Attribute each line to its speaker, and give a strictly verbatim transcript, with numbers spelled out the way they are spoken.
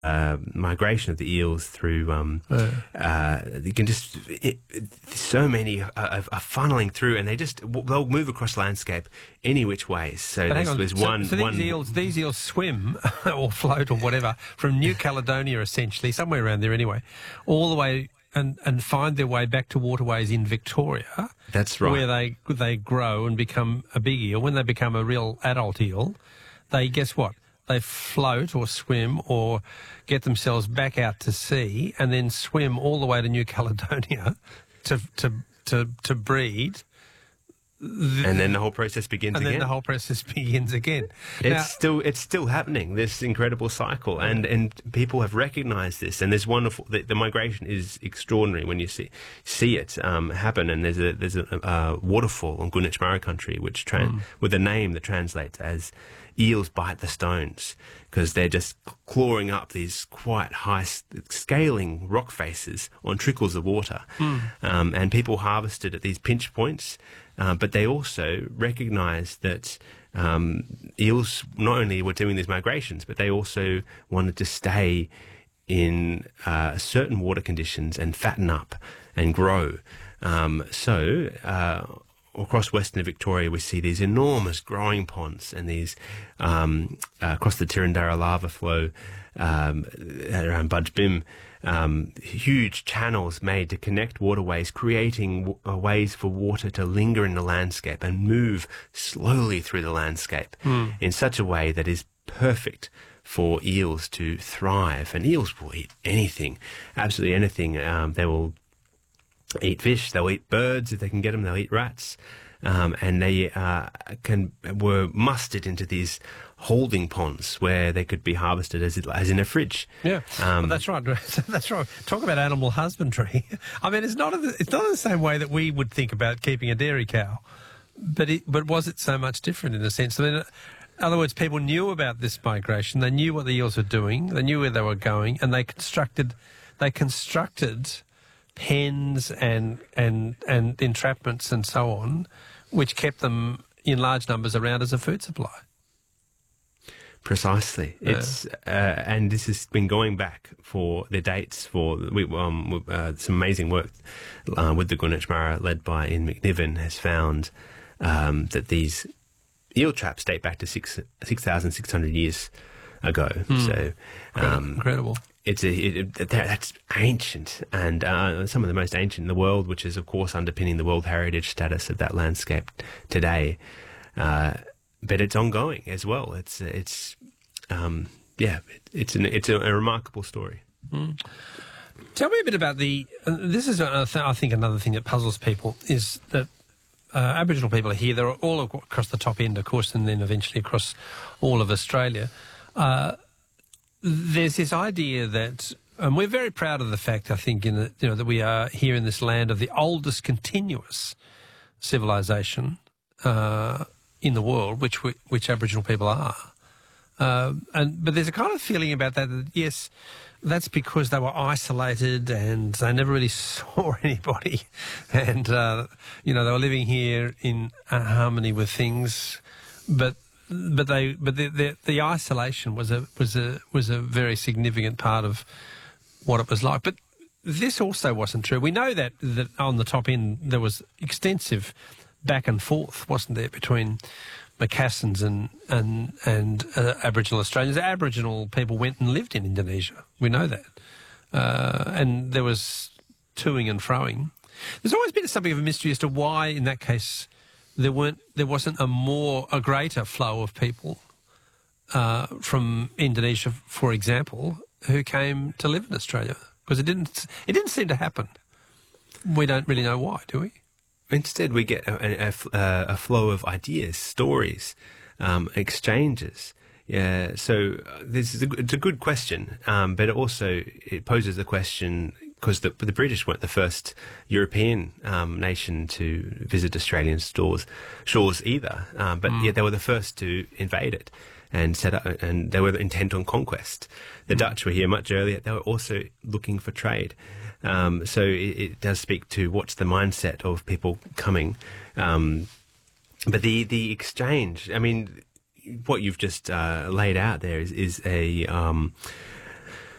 Speaker 1: uh, migration of the eels through. Um, uh. Uh, you can just it, it, so many are, are funneling through, and they just they'll move across landscape any which way. So
Speaker 2: but
Speaker 1: there's,
Speaker 2: hang on.
Speaker 1: there's
Speaker 2: so,
Speaker 1: one.
Speaker 2: So these
Speaker 1: one,
Speaker 2: eels, these eels swim or float or whatever from New Caledonia, essentially somewhere around there anyway, all the way. And, and find their way back to waterways in Victoria.
Speaker 1: That's right.
Speaker 2: Where they they grow and become a big eel. When they become a real adult eel, they, guess what? They float or swim or get themselves back out to sea and then swim all the way to New Caledonia to to to, to breed.
Speaker 1: And then the whole process begins
Speaker 2: and
Speaker 1: again.
Speaker 2: And then the whole process begins again.
Speaker 1: It's
Speaker 2: now,
Speaker 1: still it's still happening, this incredible cycle. And, and people have recognised this. And there's wonderful... The, the migration is extraordinary when you see see it um, happen. And there's a there's a, a waterfall on Greenwich Murray country which tran- mm. with a name that translates as eels bite the stones, because they're just clawing up these quite high scaling rock faces on trickles of water. Mm. Um, and people harvested at these pinch points. Uh, but they also recognised that um, eels not only were doing these migrations, but they also wanted to stay in uh, certain water conditions and fatten up and grow. Um, so uh, across Western Victoria, we see these enormous growing ponds, and these um, uh, across the Tirrandara lava flow um, around Budge Bim. Um, huge channels made to connect waterways, creating w- uh, ways for water to linger in the landscape and move slowly through the landscape mm. in such a way that is perfect for eels to thrive. And eels will eat anything, absolutely anything. Um, they will eat fish, they'll eat birds if they can get them, they'll eat rats. Um, and they uh, can were mustered into these holding ponds where they could be harvested as as in a fridge.
Speaker 2: Yeah, um, well, that's right. That's right. Talk about animal husbandry. I mean, it's not a, it's not in the same way that we would think about keeping a dairy cow, but it, but was it so much different in a sense? I mean, in other words, people knew about this migration. They knew what the eels were doing. They knew where they were going, and they constructed they constructed pens and and and entrapments and so on, which kept them in large numbers around as a food supply.
Speaker 1: Precisely. Yeah. It's uh, and this has been going back for the dates for we, um, uh, some amazing work uh, with the Greenwich Murray, led by Ian McNiven, has found um, that these eel traps date back to six six thousand six hundred years ago. Mm. So um,
Speaker 2: incredible.
Speaker 1: It's a it, it, that's ancient, and uh, some of the most ancient in the world, which is of course underpinning the World Heritage status of that landscape today. Uh, but it's ongoing as well. It's it's um, yeah, it, it's an it's a, a remarkable story.
Speaker 2: Mm. Tell me a bit about the. Uh, this is a, I think another thing that puzzles people is that uh, Aboriginal people are here. They're all across the top end, of course, and then eventually across all of Australia. Uh, There's this idea that, and we're very proud of the fact, I think, in the, you know, that we are here in this land of the oldest continuous civilization uh, in the world, which we, which Aboriginal people are. Uh, and but there's a kind of feeling about that, that, yes, that's because they were isolated and they never really saw anybody, and uh, you know, they were living here in uh, harmony with things, but. But they, but the, the the isolation was a was a was a very significant part of what it was like. But this also wasn't true. We know that that on the top end there was extensive back and forth, wasn't there, between Macassans and and and uh, Aboriginal Australians. Aboriginal people went and lived in Indonesia. We know that, uh, and there was toing and froing. There's always been something of a mystery as to why, in that case, there weren't, there wasn't a more, a greater flow of people uh, from Indonesia, for example, who came to live in Australia, because it didn't, it didn't seem to happen. We don't really know why, do we?
Speaker 1: Instead, we get a, a, a flow of ideas, stories, um, exchanges. Yeah, so this is a, it's a good question, um, but it also it poses the question. Because the, the British weren't the first European um, nation to visit Australian stores, shores either, um, but mm. yet they were the first to invade it and set up, and they were intent on conquest. The mm. Dutch were here much earlier. They were also looking for trade. Um, so it, it does speak to what's the mindset of people coming. Um, but the, the exchange, I mean, what you've just uh, laid out there is, is a... Um,